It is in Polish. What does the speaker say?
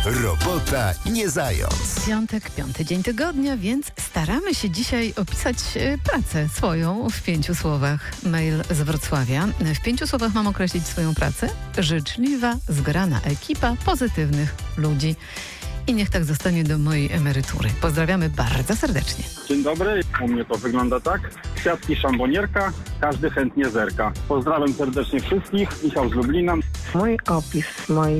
Robota nie zając. Piątek, piąty dzień tygodnia, więc staramy się dzisiaj opisać pracę swoją w 5 słowach. Mail z Wrocławia. W 5 słowach mam określić swoją pracę. Życzliwa, zgrana ekipa pozytywnych ludzi. I niech tak zostanie do mojej emerytury. Pozdrawiamy bardzo serdecznie. Dzień dobry, u mnie to wygląda tak. Kwiatki szambonierka, każdy chętnie zerka. Pozdrawiam serdecznie wszystkich, Michał z Lublina. Mój opis mojej